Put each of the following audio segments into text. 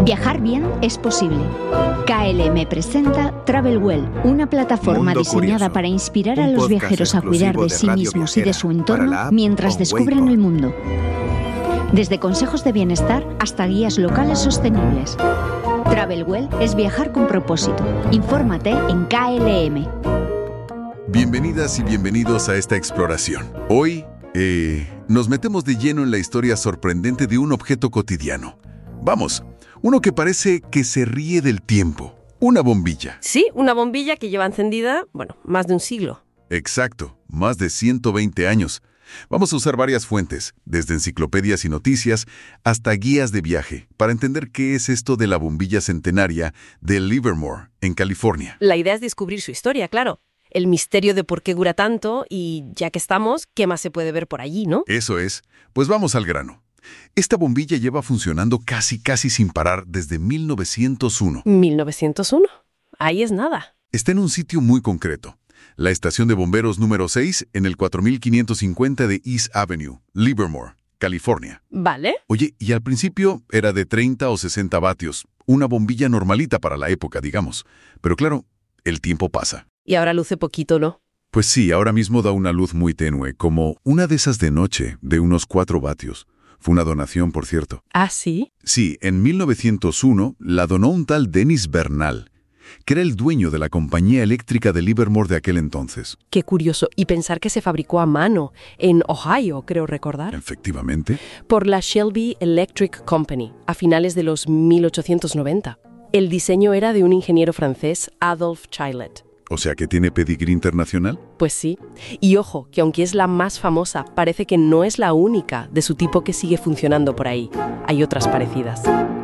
Viajar bien es posible. KLM presenta Travelwell, una plataforma Mundo diseñada Curioso, para inspirar a un los podcast viajeros a cuidar exclusivo de de sí Radio mismos y de Viajera su para la entorno app mientras On descubren Waypoint. el mundo. Desde consejos de bienestar hasta guías locales sostenibles. Travelwell es viajar con propósito. Infórmate en KLM. Bienvenidas y bienvenidos a esta exploración. Hoy, nos metemos de lleno en la historia sorprendente de un objeto cotidiano. Vamos, uno que parece que se ríe del tiempo. Una bombilla. Sí, una bombilla que lleva encendida, más de un siglo. Exacto, más de 120 años. Vamos a usar varias fuentes, desde enciclopedias y noticias hasta guías de viaje, para entender qué es esto de la bombilla centenaria de Livermore, en California. La idea es descubrir su historia, claro. El misterio de por qué dura tanto y, ya que estamos, ¿qué más se puede ver por allí, no? Eso es. Pues vamos al grano. Esta bombilla lleva funcionando casi sin parar desde 1901. ¿1901? Ahí es nada. Está en un sitio muy concreto. La estación de bomberos número 6 en el 4550 de East Avenue, Livermore, California. ¿Vale? Oye, y al principio era de 30 o 60 vatios. Una bombilla normalita para la época, digamos. Pero claro, el tiempo pasa. Y ahora luce poquito, ¿no? Pues sí, ahora mismo da una luz muy tenue, como una de esas de noche, de unos 4 vatios. Fue una donación, por cierto. ¿Ah, sí? Sí, en 1901 la donó un tal Dennis Bernal, que era el dueño de la compañía eléctrica de Livermore de aquel entonces. Qué curioso. Y pensar que se fabricó a mano, en Ohio, creo recordar. Efectivamente. Por la Shelby Electric Company, a finales de los 1890. El diseño era de un ingeniero francés, Adolphe Chilet. O sea que tiene pedigrí internacional. Pues sí. Y ojo, que aunque es la más famosa, parece que no es la única de su tipo que sigue funcionando por ahí. Hay otras parecidas.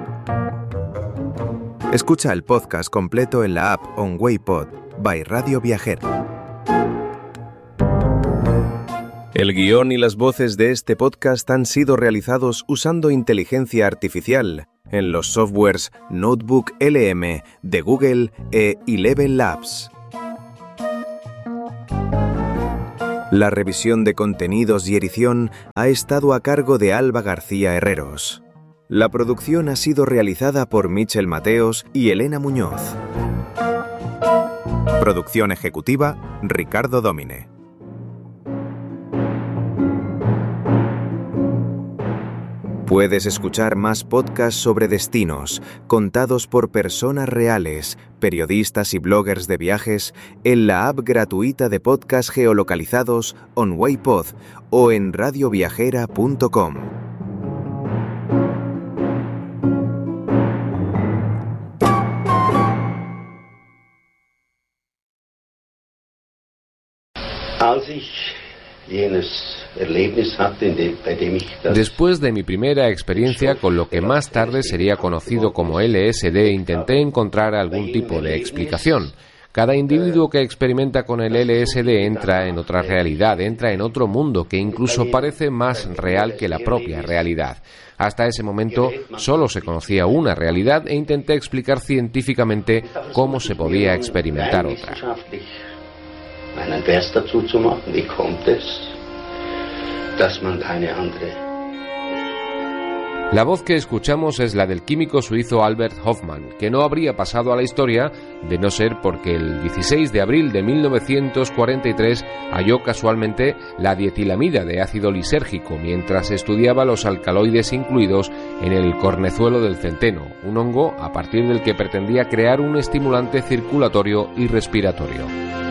Escucha el podcast completo en la app On Waypoint by Radio Viajera. El guión y las voces de este podcast han sido realizados usando inteligencia artificial en los softwares Notebook LM de Google e Eleven Labs. La revisión de contenidos y edición ha estado a cargo de Alba García Herreros. La producción ha sido realizada por Michel Mateos y Elena Muñoz. Producción ejecutiva, Ricardo Domine. Puedes escuchar más podcasts sobre destinos, contados por personas reales, periodistas y bloggers de viajes, en la app gratuita de podcasts geolocalizados On Waypoint o en radioviajera.com. Después de mi primera experiencia con lo que más tarde sería conocido como LSD, intenté encontrar algún tipo de explicación. Cada individuo que experimenta con el LSD entra en otra realidad, entra en otro mundo que incluso parece más real que la propia realidad. Hasta ese momento solo se conocía una realidad e intenté explicar científicamente cómo se podía experimentar otra. Einen Vers dazu zu machen, wie kommt es, dass man keine andere. La voz que escuchamos es la del químico suizo Albert Hofmann, que no habría pasado a la historia de no ser porque el 16 de abril de 1943 halló casualmente la dietilamida de ácido lisérgico mientras estudiaba los alcaloides incluidos en el cornezuelo del centeno, un hongo a partir del que pretendía crear un estimulante circulatorio y respiratorio.